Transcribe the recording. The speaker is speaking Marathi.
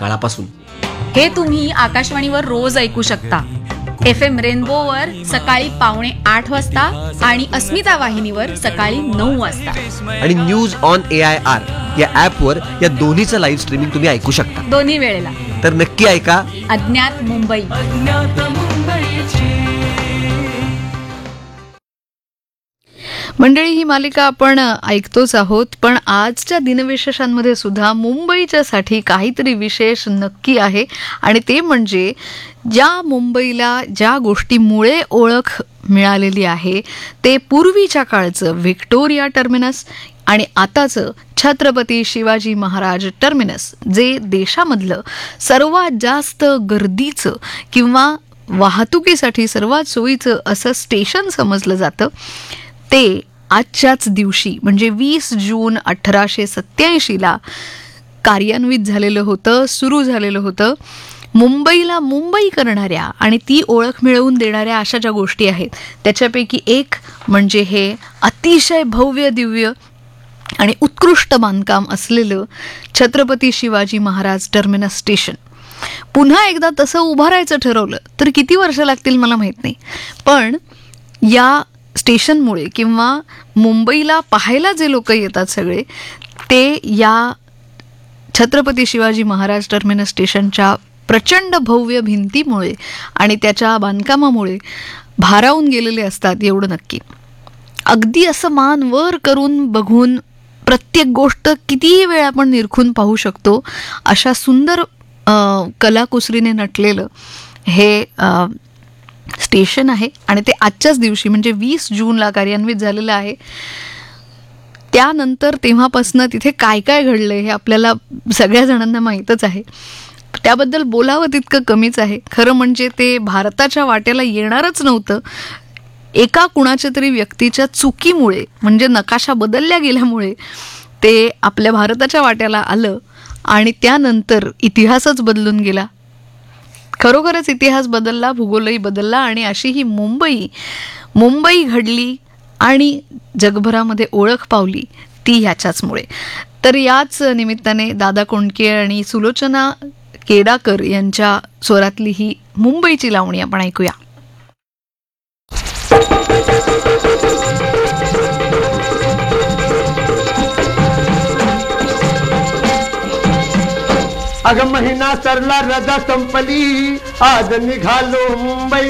काळापासून. हे तुम्ही आकाशवाणीवर रोज ऐकू शकता. FM रेनबोवर सकाळी 7:45 वाजता आणि अस्मिता वाहिनीवर सकाळी 9 वाजता. आणि न्यूज ऑन AIR या ऍपवर या दोन्हीचं लाईव्ह स्ट्रीमिंग तुम्ही ऐकू शकता. दोन्ही वेळेला. तर नक्की ऐका अज्ञात मुंबई. मंडळी, ही मालिका आपण ऐकतोच आहोत, पण आजच्या दिनविशेषांमध्ये सुद्धा मुंबईच्यासाठी काहीतरी विशेष नक्की आहे. आणि ते म्हणजे ज्या मुंबईला ज्या गोष्टीमुळे ओळख मिळालेली आहे ते पूर्वीच्या काळचं व्हिक्टोरिया टर्मिनस आणि आताचं छत्रपती शिवाजी महाराज टर्मिनस, जे देशामधलं सर्वात जास्त गर्दीचं किंवा वाहतुकीसाठी सर्वात सोयीचं असं स्टेशन समजलं जातं, ते आजच्याच दिवशी म्हणजे 20 जून 1887 कार्यान्वित झालेलं होतं, सुरू झालेलं होतं. मुंबईला मुंबई करणाऱ्या आणि ती ओळख मिळवून देणाऱ्या अशा ज्या गोष्टी आहेत त्याच्यापैकी एक म्हणजे हे अतिशय भव्य दिव्य आणि उत्कृष्ट बांधकाम असलेलं छत्रपती शिवाजी महाराज टर्मिनस स्टेशन. पुन्हा एकदा तसं उभारायचं ठरवलं तर किती वर्ष लागतील मला माहीत नाही, पण या स्टेशनमुळे किंवा मुंबईला पाहायला जे लोक येतात सगळे ते या छत्रपती शिवाजी महाराज टर्मिनस स्टेशनच्या प्रचंड भव्य भिंतीमुळे आणि त्याच्या बांधकामामुळे भारावून गेलेले असतात, एवढं नक्की. अगदी असं मान वर करून बघून प्रत्येक गोष्ट कितीही वेळ आपण निरखून पाहू शकतो अशा सुंदर कलाकुसरीने नटलेलं हे स्टेशन आहे. आणि ते आजच्याच दिवशी म्हणजे 20 जूनला कार्यान्वित झालेलं आहे. त्यानंतर तेव्हापासनं तिथे काय काय घडलं हे आपल्याला सगळ्या जणांना माहीतच आहे. त्याबद्दल बोलावं तितकं कमीच आहे. खरं म्हणजे ते भारताच्या वाट्याला येणारच नव्हतं. एका कुणाच्या तरी व्यक्तीच्या चुकीमुळे म्हणजे नकाशा बदलल्या गेल्यामुळे ते आपल्या भारताच्या वाट्याला आलं आणि त्यानंतर इतिहासच बदलून गेला. खरोखरच इतिहास बदलला, भूगोलही बदलला आणि अशी ही मुंबई घडली आणि जगभरामध्ये ओळख पावली ती ह्याच्याचमुळे. तर याच निमित्ताने दादा कोंडके आणि सुलोचना केडाकर यांच्या स्वरातली ही मुंबईची लावणी आपण ऐकूया. अग महिना सरला, रजा संपली, आज निघालो मुंबई.